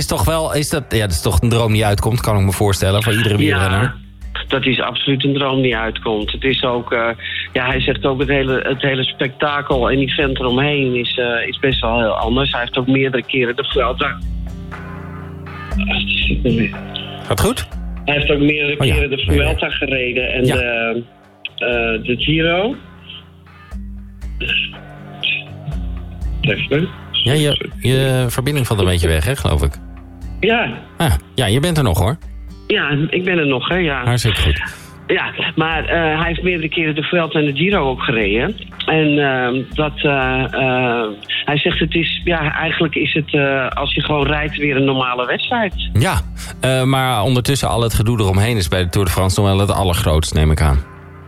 is toch wel... dat is toch een droom die uitkomt, kan ik me voorstellen, voor iedere wielrenner. Ja, dat is absoluut een droom die uitkomt. Het is ook... hij zegt ook het hele spektakel en die vent eromheen is best wel heel anders. Hij heeft ook meerdere keren de Vuelta... Gaat goed? Hij heeft ook meerdere keren de Vuelta gereden en de Giro. Even. Ja, je verbinding valt een beetje weg, hè, geloof ik. Ja. Ja, je bent er nog, hoor. Ja, ik ben er nog, hè, ja. Hartstikke goed. Ja, maar hij heeft meerdere keren de Vuelta en de Giro ook gereden. En hij zegt eigenlijk is het als je gewoon rijdt weer een normale wedstrijd. Ja, maar ondertussen al het gedoe eromheen is bij de Tour de France nog wel het allergrootste, neem ik aan.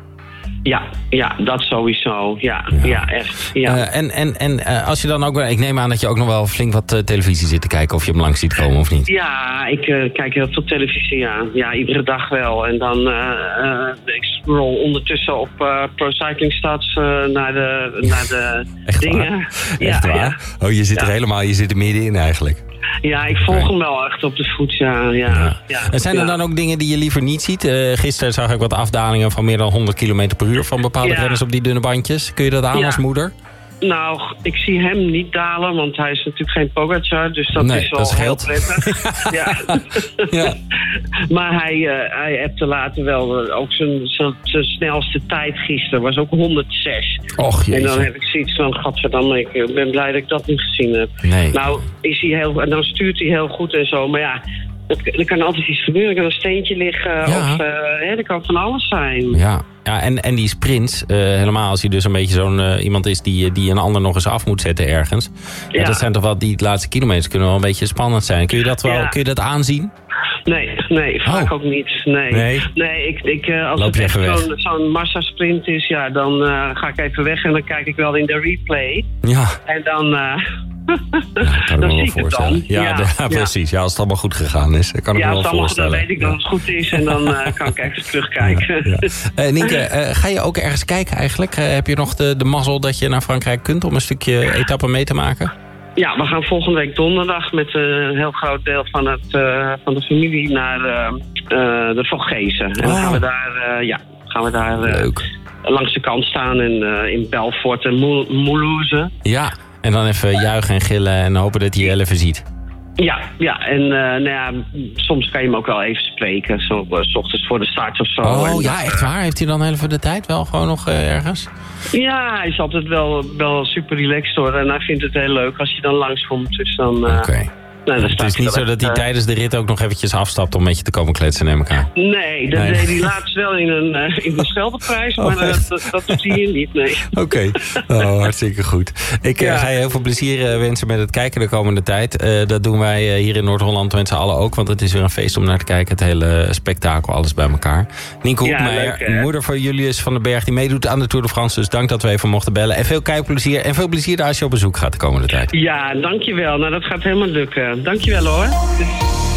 Ja, dat sowieso. Ja, echt. Ja. En als je dan ook... Ik neem aan dat je ook nog wel flink wat televisie zit te kijken... of je hem langs ziet komen of niet. Ja, ik kijk heel veel televisie, ja. Ja, iedere dag wel. En dan ik scroll ondertussen op Pro Cycling Stats naar de Echt dingen. Waar? Echt waar? Ja. Oh, je zit er helemaal... Je zit er middenin eigenlijk. Ja, ik volg hem wel echt op de voet, ja. En zijn er dan ook dingen die je liever niet ziet? Gisteren zag ik wat afdalingen van meer dan 100 km per uur... van bepaalde renners op die dunne bandjes. Kun je dat aan als moeder? Nou, ik zie hem niet dalen, want hij is natuurlijk geen Pogacar, dus dat is wel heel prettig. Ja. Maar hij appte later wel ook zijn snelste tijd gisteren, was ook 106. Och, jeetje. En dan heb ik zoiets van, gadverdamme, ik ben blij dat ik dat niet gezien heb. Nee. Nou, en dan stuurt hij heel goed en zo, maar ja... Er kan altijd iets gebeuren, er kan een steentje liggen of er kan van alles zijn. Ja, en die sprints, helemaal als hij dus een beetje zo'n iemand is die een ander nog eens af moet zetten ergens. Ja. Dat zijn toch wel, die laatste kilometers kunnen wel een beetje spannend zijn. Kun je dat wel, kun je dat aanzien? Nee, vaak ook niet. Nee, als loop het echt zo'n massasprint is, dan ga ik even weg en dan kijk ik wel in de replay. Ja. En dan... dan zie ik het dan. Ja, precies. Ja, als het allemaal goed gegaan is, kan ik me wel voorstellen. Dan weet ik dat het goed is en dan kan ik even terugkijken. Nienke, ga je ook ergens kijken eigenlijk? Heb je nog de mazzel dat je naar Frankrijk kunt om een stukje etappe mee te maken? Ja, we gaan volgende week donderdag met een heel groot deel van de familie naar de Vogezen. En dan gaan we daar leuk. Langs de kant staan en in Belfort en Moulouse. Ja, en dan even juichen en gillen en hopen dat hij je even ziet. Ja, en soms kan je hem ook wel even spreken. Zo 's ochtends voor de start of zo. Oh ja, echt waar? Heeft hij dan heel even de tijd wel gewoon nog ergens? Ja, hij is altijd wel super relaxed hoor. En hij vindt het heel leuk als je dan langskomt. Dus dan... Oké. Het is niet zo dat hij tijdens de rit ook nog eventjes afstapt om met je te komen kletsen, neem ik aan. Nee, dat deed hij laatst wel in de Scheldeprijs, maar dat doet hij hier niet, nee. Oké. Hartstikke goed. Ik ga je heel veel plezier wensen met het kijken de komende tijd. Dat doen wij hier in Noord-Holland met z'n allen ook, want het is weer een feest om naar te kijken. Het hele spektakel, alles bij elkaar. Nienke Hoekmeijer, moeder van Julius van den Berg, die meedoet aan de Tour de France. Dus dank dat we even mochten bellen. En veel kijkplezier en veel plezier als je op bezoek gaat de komende tijd. Ja, dankjewel. Nou, dat gaat helemaal lukken. Dankjewel hoor.